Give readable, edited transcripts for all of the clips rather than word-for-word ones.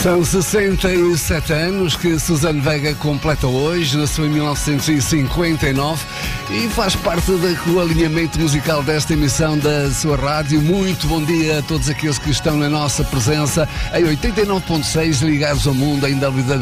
São 67 anos que Susana Vega completa hoje, nasceu em 1959 e faz parte do alinhamento musical desta emissão da sua rádio. Muito bom dia a todos aqueles que estão na nossa presença em 89.6, ligados ao mundo em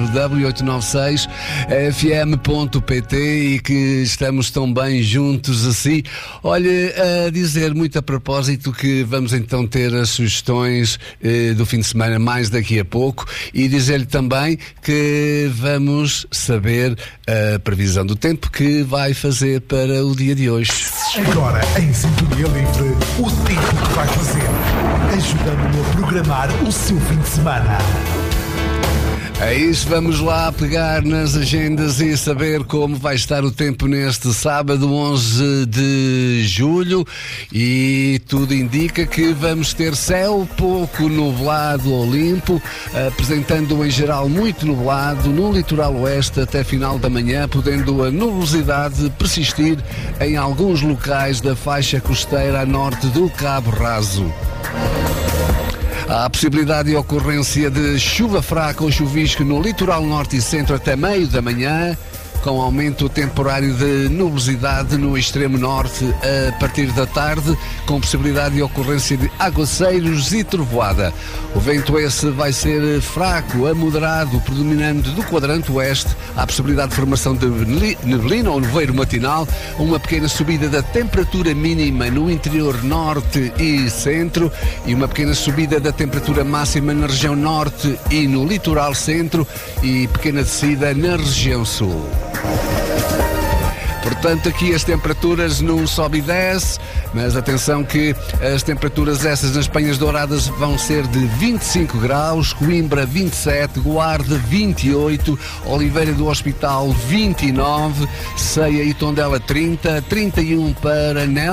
www.896fm.pt e que estamos tão bem juntos assim. Olha, a dizer muito a propósito que vamos então ter as sugestões do fim de semana mais daqui a pouco. E dizer-lhe também que vamos saber a previsão do tempo que vai fazer para o dia de hoje. Agora, em Sintonia Livre, o tempo que vai fazer, ajudando-o a programar o seu fim de semana. É isso, vamos lá pegar nas agendas e saber como vai estar o tempo neste sábado 11 de julho e tudo indica que vamos ter céu pouco nublado ou limpo, apresentando em geral muito nublado no litoral oeste até final da manhã, podendo a nubosidade persistir em alguns locais da faixa costeira a norte do Cabo Raso. Há a possibilidade de ocorrência de chuva fraca ou chuvisco no litoral norte e centro até meio da manhã, com aumento temporário de nubosidade no extremo norte a partir da tarde, com possibilidade de ocorrência de aguaceiros e trovoada. O vento esse vai ser fraco a moderado, predominando do quadrante oeste. Há possibilidade de formação de neblina ou nevoeiro matinal, uma pequena subida da temperatura mínima no interior norte e centro e uma pequena subida da temperatura máxima na região norte e no litoral centro e pequena descida na região sul. Portanto, aqui as temperaturas não sobe e desce, mas atenção que as temperaturas essas nas Penhas Douradas vão ser de 25 graus, Coimbra 27, Guarda 28, Oliveira do Hospital 29, Ceia e Tondela 30, 31 para Nel.